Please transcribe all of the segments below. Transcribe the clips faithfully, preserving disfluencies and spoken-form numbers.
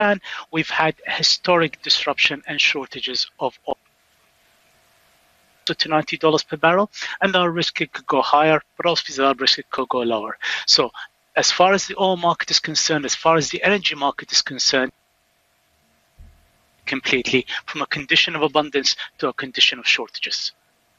And we've had historic disruption and shortages of oil to ninety dollars per barrel, and our risk it could go higher, but also our risk it could go lower. So as far as the oil market is concerned, as far as the energy market is concerned, completely from a condition of abundance to a condition of shortages.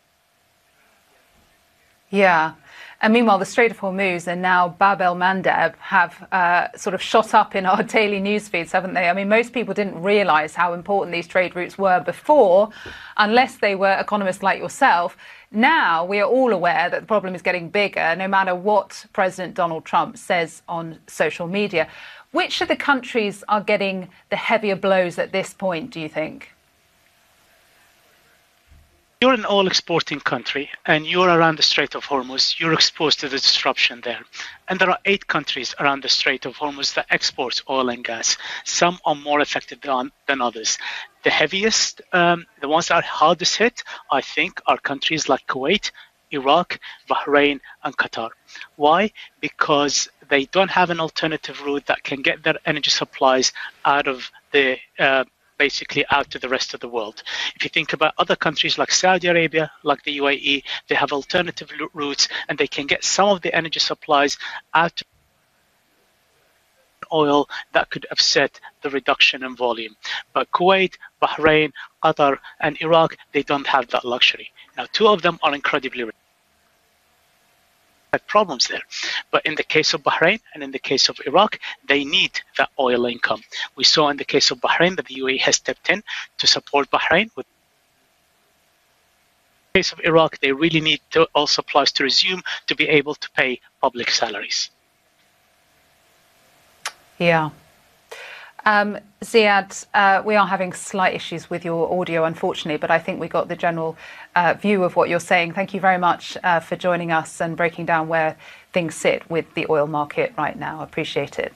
Yeah. And meanwhile, the Strait of Hormuz and now Bab el-Mandeb have uh, sort of shot up in our daily news feeds, haven't they? I mean, most people didn't realise how important these trade routes were before, unless they were economists like yourself. Now we are all aware that the problem is getting bigger, no matter what President Donald Trump says on social media. Which of the countries are getting the heavier blows at this point, do you think? You're an oil exporting country and you're around the Strait of Hormuz, you're exposed to the disruption there. And there are eight countries around the Strait of Hormuz that export oil and gas. Some are more affected than, than others. The heaviest, um, the ones that are hardest hit, I think, are countries like Kuwait, Iraq, Bahrain, and Qatar. Why? Because they don't have an alternative route that can get their energy supplies out of the uh, basically out to the rest of the world. If you think about other countries like Saudi Arabia, like the U A E, they have alternative routes and they can get some of the energy supplies out to oil that could offset the reduction in volume. But Kuwait, Bahrain, Qatar, and Iraq, they don't have that luxury. Now, two of them are incredibly rich. Have problems there. But in the case of Bahrain and in the case of Iraq, they need that oil income. We saw in the case of Bahrain that the U A E has stepped in to support Bahrain. With the case of Iraq, they really need to, oil supplies to resume to be able to pay public salaries. Yeah. Um, Ziad, uh, we are having slight issues with your audio, unfortunately, but I think we got the general uh, view of what you're saying. Thank you very much uh, for joining us and breaking down where things sit with the oil market right now. I appreciate it.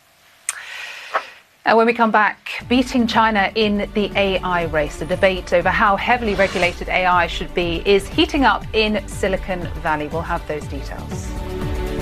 And when we come back, beating China in the A I race, the debate over how heavily regulated A I should be is heating up in Silicon Valley. We'll have those details.